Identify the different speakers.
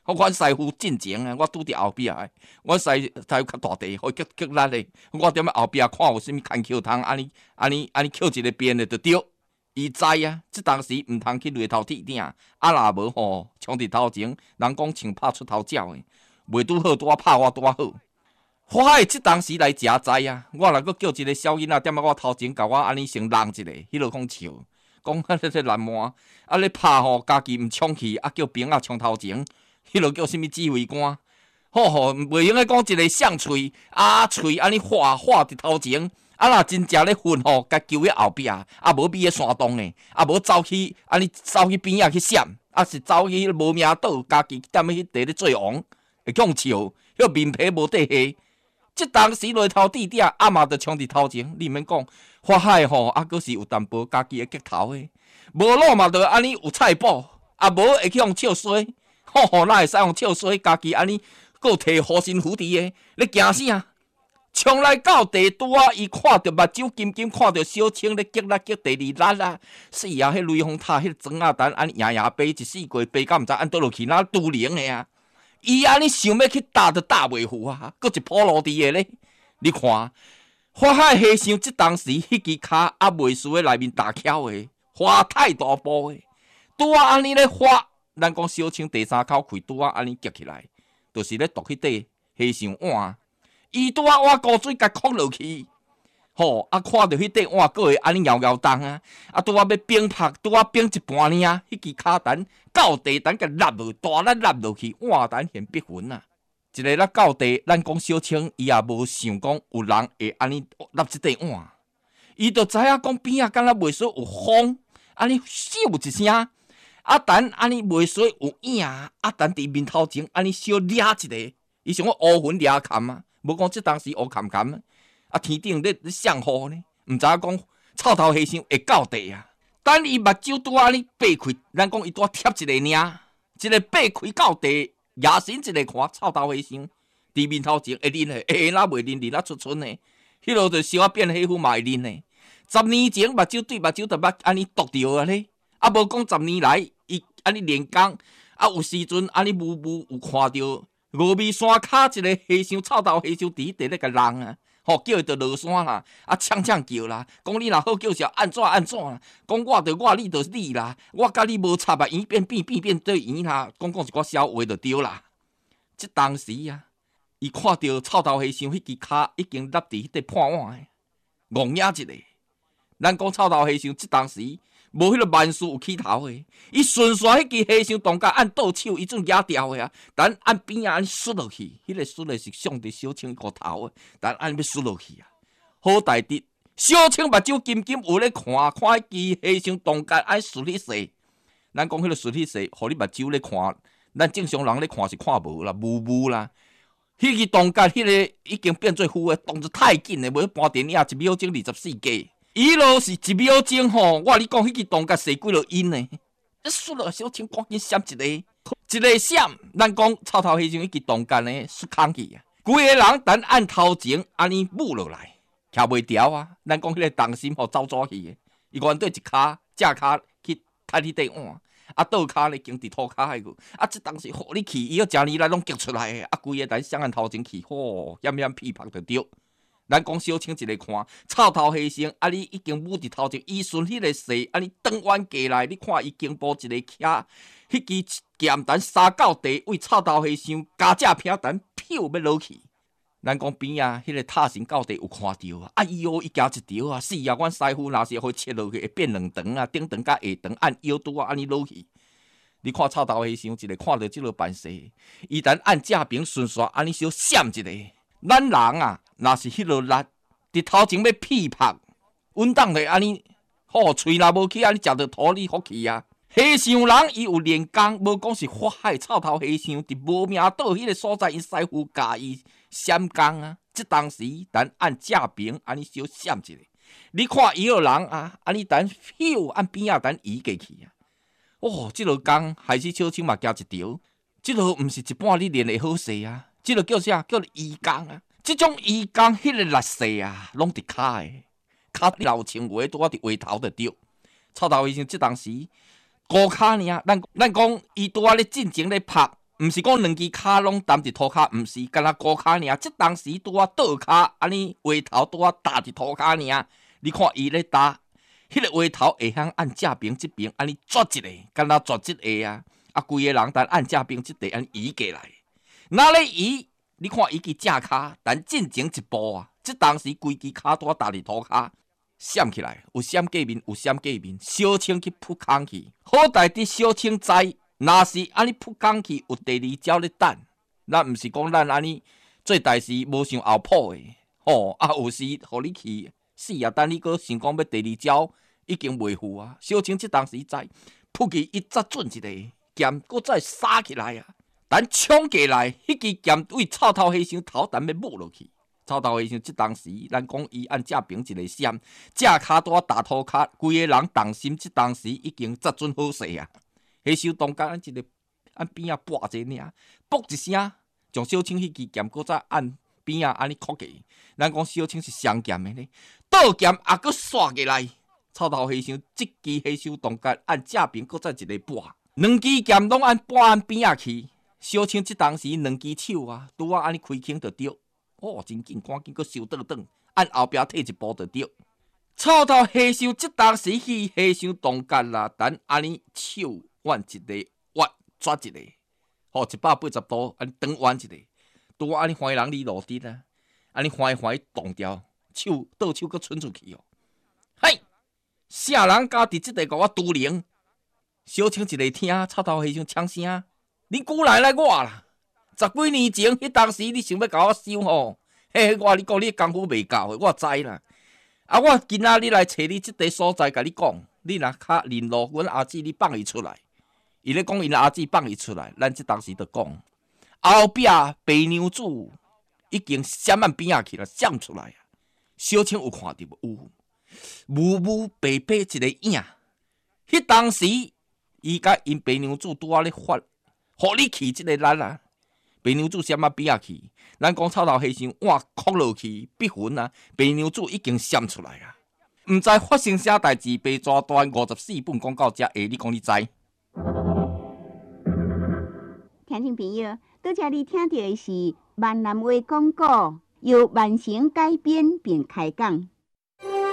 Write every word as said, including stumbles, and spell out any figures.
Speaker 1: 阮师傅进前啊，我拄伫后壁诶，阮师傅较大地，好激激力诶。我踮咧后壁看有啥物牵球通，安尼安尼安尼扣一个边诶就对。伊知啊，即当时毋通去犁头铁鼎，啊若无吼，冲伫头前，人讲枪拍出头鸟诶，袂拄好拄啊拍我拄啊好。我迄即当时来食知啊，我若阁叫一个小囡仔踮咧我头前，甲我安尼先弄一个，迄落讲笑，讲迄个烂漫，啊咧拍吼，家己毋冲去，啊叫兵仔冲头前。迄落叫什物指挥官？吼吼，袂用个讲一个相喙啊喙安尼画画伫头前，啊若真正咧混吼，甲揪喺后壁，啊无比喺山洞诶，啊无走去安尼走去边仔去闪，啊是走去无命岛，家己踮喺迄地咧做王，会讲笑，迄面皮无底下。即当时犁头地底啊嘛，就冲伫头前，你免讲花海吼，啊阁是有淡薄家己诶骨头诶，无路嘛就安尼有菜补，啊无会去用笑衰。吼吼，哪会使用笑衰？家己安尼，搁摕护身符伫诶，咧惊啥？冲来到地拄啊，伊看着目睭金金，看着小青咧激啦激第二力啊！是啊，迄雷峰塔迄庄仔蛋安尼夜夜飞一四过，飞到毋知按倒落去，哪拄灵诶啊！伊安尼想要去打都打袂赴啊！搁一铺路伫诶咧，你看，花海和尚即当时迄支骹啊，袂输诶内面大巧诶，花太大步诶，拄啊安尼咧花。咱讲小青第三口开拄啊，安尼夹起来，就是咧夺迄块和尚碗。伊拄啊碗高水甲放落去，吼啊看到迄块碗，佫会安尼摇摇动啊，啊拄啊要冰拍，拄啊冰一半尔，迄支骹蛋到地蛋甲落落，大力落落去，碗蛋现必魂啊！一个咧到地，咱讲小青，伊也无想讲有人会安尼落即块碗，伊就知影讲边仔敢若袂说有风，安尼咻一声。啊，等安尼袂水有影，啊，等伫面头前安尼小掠一个，伊想讲乌云掠坎啊，无讲即当时乌坎坎啊，天顶咧咧上雨呢，毋知影讲臭头和尚会到地啊。等伊目睭拄安尼掰开，咱讲伊拄贴一个领，一个掰开到地，野神一个看臭头和尚伫面头前会啉诶，会哪袂啉啉啊出春诶，迄落就小变黑虎嘛会啉诶。十年前目睭对目睭就捌安尼剁着啊咧。啊，无讲十年来，伊安尼练功，啊有时阵安尼雾雾有看到峨眉山骹一个和尚臭头和尚伫地咧甲人啊，吼叫伊着落山啦，啊呛呛叫啦，讲你若好叫是安怎安怎啦，讲我着我，你着你啦，我甲你无插啊，圆变变变变对圆啦，讲讲一寡笑话就对啦。即当时啊，伊看到臭头和尚迄支骹已经落伫迄块破碗诶，戆眼一个。咱讲臭头和尚即当时。无迄个万事有起头诶，伊顺续迄支和尚当家按倒手，伊阵举掉诶啊，但按边啊安尼摔落去，迄、那个摔诶是上伫小青个头诶，但按要摔落去啊，好大滴，小青目睭金金有咧看，看迄支和尚当家爱摔迄势，咱讲迄个摔迄势，互你目睭咧看，咱正常人咧看是看无啦，雾雾啦，迄支当家迄个已经变做虚诶，动作太紧诶，无搬电影一秒钟二十四格。伊落是一秒钟吼，我你讲迄支当家射几落因呢？一摔落小青赶紧闪一个，一个闪，咱讲臭头和尚迄支当家呢摔空去啊！规个人等按头前安尼舞落来，徛袂牢啊！咱讲迄个重心吼走走去的，伊原对一骹正骹去踢你块碗，啊倒骹咧经伫涂骹迄个，啊即当时互你去，伊要正年来拢激出来的，啊规个等上按头前去，吼险险屁拍就对。咱讲小青一个看，臭头和尚啊！你已经舞伫头前，伊顺迄个势，啊！你转弯过来，你看伊经步一个徛，迄支剑弹杀到地位，臭头和尚加只平弹，飘要落去。咱讲边啊，迄个塔神到地有看到啊！哎哟，伊加一条啊！是啊，阮师傅若是会切落去，会变两长啊，顶长甲下长，按腰拄啊，安尼落去。你看臭头和尚一个看到即落办事，伊等按正平顺续安尼小闪一个。咱人啊，若是迄落力，伫头前要屁拍，稳当的安尼，吼喙若无去安尼食着土里福气啊！和尚人伊有练功，无讲是法海臭头和尚伫无命岛迄个所在，因师傅教伊闪功啊！即当时等按正平安尼小闪一个，你看伊个人啊，安尼等咻按边仔等移过去啊！哦，即落工害死小青嘛加一条，即落毋是一般你练会好势啊！即个叫啥？叫移工啊！即种移工，迄个力势啊，拢伫骹诶，骹老青话拄啊伫话头就对。臭头医生即当时高骹尔，咱咱讲伊拄啊咧进前咧拍， 毋是讲两支骹拢担伫涂骹，毋是，干那高骹尔。即当时拄啊倒骹，安尼鞋头拄啊搭伫涂骹尔。你看伊咧搭，迄、那个鞋头会晓按正边即边，安尼抓一个，干那抓即个啊！啊，规个人等按正边即地安尼移过来。哪咧移？你看伊支正骹，但进前一步啊！即当时规支骹拄啊搭伫涂骹，闪起来，有闪过面，有闪过面，小青去扑空去。好在伫小青知。若是安尼扑空去，有第二招咧等，咱毋是讲咱安尼做代志无想后谱诶，吼啊有时互你去死啊！等你搁想讲要第二招，已經袂赴啊。小青即當時知撲去一扎準一個劍，搁再殺起來啊！等衝過來，迄支劍為臭頭和尚頭等要抹落去。臭頭和尚即當時，咱講伊按正平一個閃，正骹拄啊打土骹，規個人動心。即當時已經扎準好勢啊！和尚當間按一個按邊啊撥者爾，撥一聲，將小青迄支劍搁再按邊啊安尼箍起。咱講小青是雙劍的呢，倒劍也搁刷過來。臭頭和尚即支和尚當間按正邊搁再一個撥，兩支劍攏按撥按邊啊去。小青即當時兩支手啊，拄啊安尼開鈿就着，哦，真緊，趕緊搁收倒轉，按後壁退一步就着。臭頭和尚即當時去和尚當間啦，等安尼手。彎一個，彎抓一個，吼一百八十度，安尼轉彎一個，拄安尼懷人你落地啊，安尼懷懷動掉，手倒手閣伸出去哦。嘿，啥人家佇即個甲我拄靈？小青一個聽，臭頭和尚搶聲，你久來來我啦！十幾年前，迄當時你想要甲我收吼，嘿，我你講你功夫未夠，我知啦。啊，我今仔日來找你即個所在，甲你講，你若較聯絡阮阿姊，你放伊出來。伊咧講，因阿姊放伊出來，咱即當時就講後壁白娘子已經閃按邊仔去了，閃出來啊！小青有看到無？有無白白一個影？迄當時伊甲因白娘子拄仔咧發，互你去即個力啊！白娘子閃按邊仔去？咱講臭頭和尚換哭落去，必魂啊！白娘子已經閃出來啊！毋知發生啥代志，白蛇傳五十四本講到遮下，你講你知？
Speaker 2: 聽眾朋友，拄則你聽到的是閩南話廣告，由萬成改編並開講。